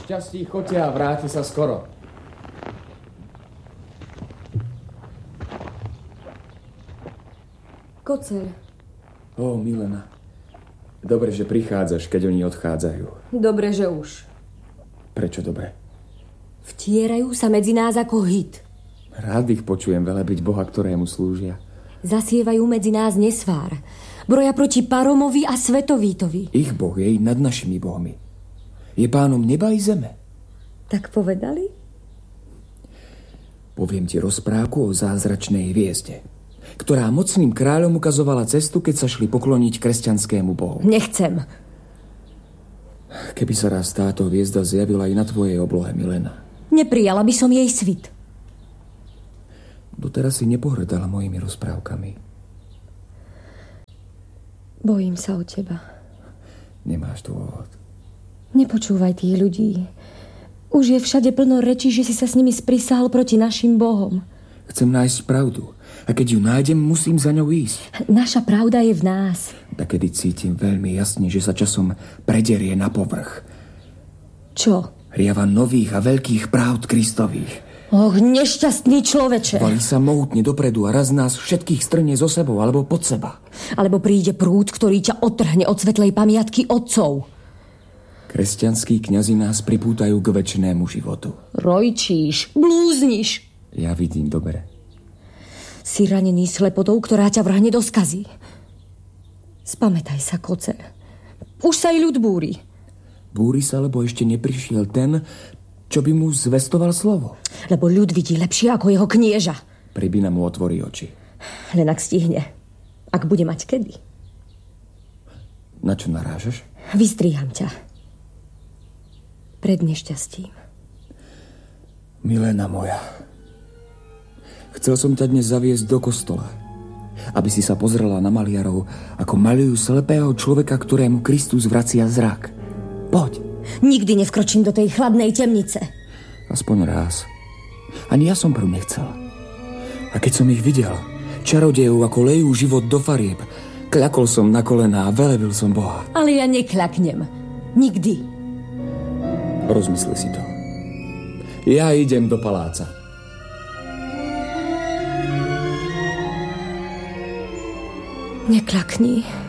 šťastí, choďte a vráte sa skoro. Koceľ. Ó, Milena. Dobre, že prichádzaš, keď oni odchádzajú. Dobre, že už. Prečo dobre? Vtierajú sa medzi nás ako hit. Rád ich počujem velebiť Boha, ktorému slúžia. Zasievajú medzi nás nesvár. Broja proti Paromovi a Svetovítovi. Ich Boh je nad našimi bohmi. Je pánom neba i zeme. Tak povedali? Poviem ti rozprávku o zázračnej hviezde, ktorá mocným kráľom ukazovala cestu, keď sa šli pokloniť kresťanskému bohu. Nechcem. Keby sa raz táto hviezda zjavila i na tvojej oblohe, Milena. Neprijala by som jej svit. Doteraz si nepohrdala mojimi rozprávkami. Bojím sa o teba. Nemáš dôvod. Nepočúvaj tých ľudí. Už je všade plno rečí, že si sa s nimi sprisahal proti našim bohom. Chcem nájsť pravdu. A keď ju nájdem, musím za ňou ísť. Naša pravda je v nás. Takedy cítim veľmi jasne, že sa časom prederie na povrch. Čo? Riava nových a veľkých pravd Kristových. Och, nešťastný človeče. Valí sa mohutne dopredu a raz nás všetkých strnie zo sebou alebo pod seba. Alebo príde prúd, ktorý ťa odtrhne od svetlej pamiatky otcov. Kresťanskí kňazi nás pripútajú k večnému životu. Rojčíš, blúzniš. Ja vidím dobre. Si ranený slepotou, ktorá ťa vrhne do skazy. Spamätaj sa, Koceľ. Už sa i ľud búri. Búri sa, lebo ešte neprišiel ten, čo by mu zvestoval slovo. Lebo ľud vidí lepšie ako jeho knieža. Pribina mu otvorí oči. Len ak stihne. Ak bude mať kedy. Na čo narážaš? Vystriham ťa. Pred nešťastím. Milena moja, chcel som ťa dnes zaviesť do kostola, aby si sa pozrela na maliarov, ako malujú slepého človeka, ktorému Kristus vracia zrak. Poď. Nikdy nevkročím do tej chladnej temnice. Aspoň raz. Ani ja som prv nechcel. A keď som ich videl, čarodejov, ako lejú život do farieb, kľakol som na kolená a velebil som Boha. Ale ja nekľaknem. Nikdy. Rozmysli si to. Ja idem do paláca. Nekľakni.